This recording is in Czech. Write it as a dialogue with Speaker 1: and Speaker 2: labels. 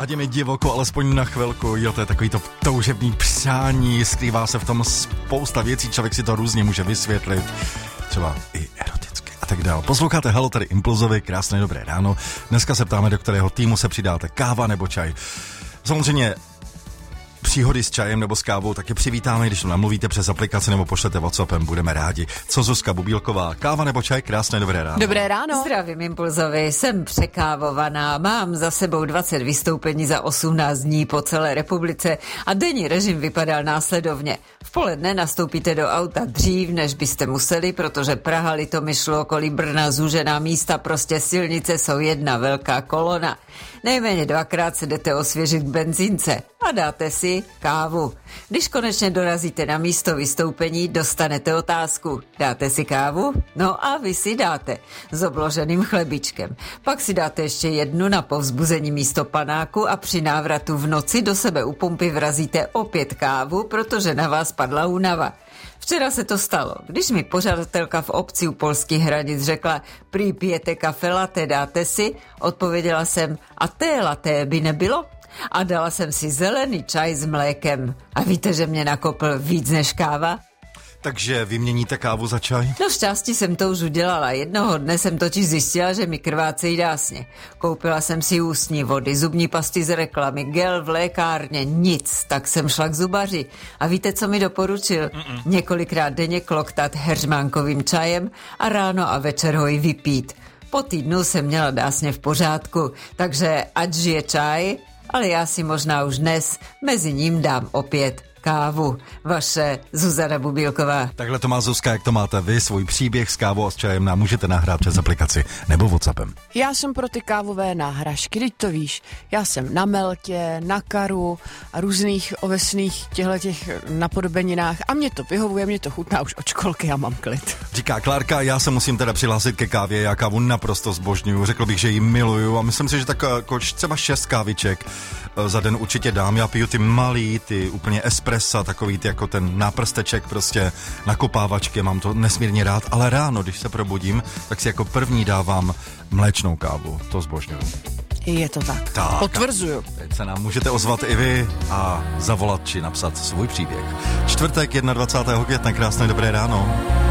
Speaker 1: Ať je mi divoko, alespoň na chvilku. Jo, to je takový to toužebný přání, skrývá se v tom spousta věcí, člověk si to různě může vysvětlit, třeba i eroticky a tak dál. Posloucháte Halo, tady Impulzovi, krásné dobré ráno. Dneska se ptáme, do kterého týmu se přidáte, káva nebo čaj. Samozřejmě příhody s čajem nebo s kávou taky přivítáme, když to namluvíte přes aplikaci nebo pošlete WhatsAppem, budeme rádi. Co Zuzka Bubílková, káva nebo čaj, krásné dobré ráno.
Speaker 2: Dobré ráno.
Speaker 3: Zdravím Impulzovi, jsem překávovaná, mám za sebou 20 vystoupení za 18 dní po celé republice a denní režim vypadal následovně. V poledne nastoupíte do auta dřív, než byste museli, protože Praha, Litomyšl, okolí Brna, zúžená místa, prostě silnice jsou jedna velká kolona. Nejméně 2krát se jdete osvěžit k benzínce a dáte si kávu. Když konečně dorazíte na místo vystoupení, dostanete otázku. Dáte si kávu? No a vy si dáte. S obloženým chlebičkem. Pak si dáte ještě jednu na povzbuzení místo panáku a při návratu v noci do sebe u pumpy vrazíte opět kávu, protože na vás padla únava. Včera se to stalo, když mi pořadatelka v obci u polských hranic řekla, prý pijete kafe latte, dáte si? Odpověděla jsem, a té latte by nebylo? A dala jsem si zelený čaj s mlékem. A víte, že mě nakopl víc než káva?
Speaker 1: Takže vyměníte kávu za čaj?
Speaker 3: No šťastí jsem to už udělala. Jednoho dne jsem totiž zjistila, že mi krvácejí dásně. Koupila jsem si ústní vody, zubní pasty z reklamy, gel v lékárně, nic. Tak jsem šla k zubaři. A víte, co mi doporučil? Několikrát denně kloktat heřmánkovým čajem a ráno a večer ho i vypít. Po týdnu jsem měla dásně v pořádku, takže ať žije čaj, ale já si možná už dnes mezi ním dám opět kávu. Vaše Zuzana Bubílková.
Speaker 1: Takhle to má Zuzka, jak to máte vy, svůj příběh s kávou a s čajem nám můžete nahrát přes aplikaci nebo WhatsAppem.
Speaker 2: Já jsem pro ty kávové náhražky, teď to víš. Já jsem na meltě, na karu a různých ovesných těch napodobeninách a mě to vyhovuje, mě to chutná už od školky, já mám klid.
Speaker 1: Říká Klárka, já se musím teda přihlásit ke kávě, já kávu naprosto zbožňuju, řekl bych, že ji miluju a myslím si, že tak jako třeba 6 káviček za den určitě dám. Já piju ty malý, ty úplně espressa, takový ty jako ten náprsteček prostě na kopávačky, mám to nesmírně rád, ale ráno, když se probudím, tak si jako první dávám mléčnou kávu, to zbožňuju.
Speaker 2: Je to tak. Potvrzuju.
Speaker 1: Teď se nám můžete ozvat i vy a zavolat či napsat svůj příběh. Čtvrtek 21. května, krásné dobré ráno.